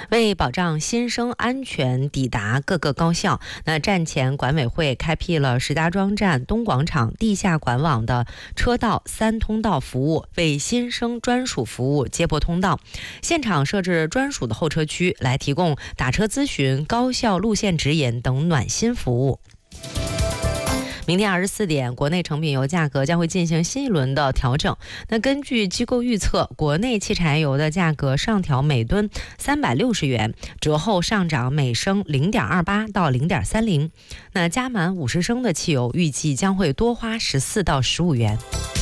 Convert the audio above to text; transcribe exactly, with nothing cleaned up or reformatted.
为保障新生安全抵达各个高校，那站前管委会开辟了石家庄站东广场地下管网的车道三通道服务，为新生专属服务接驳通道。现场设置专属的候车区，来提供打车咨询、高校路线指引等暖心服务。明天二十四点，国内成品油价格将会进行新一轮的调整。那根据机构预测，国内汽柴油的价格上调每吨三百六十元，折后上涨每升零点二八到零点三零。那加满五十升的汽油，预计将会多花十四到十五元。